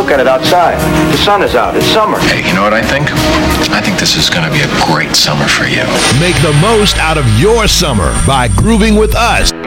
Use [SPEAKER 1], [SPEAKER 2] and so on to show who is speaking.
[SPEAKER 1] look at it outside. The sun is out. It's summer.
[SPEAKER 2] Hey, you know what I think? I think this is going to be a great summer for you.
[SPEAKER 3] Make the most out of your summer by grooving with us.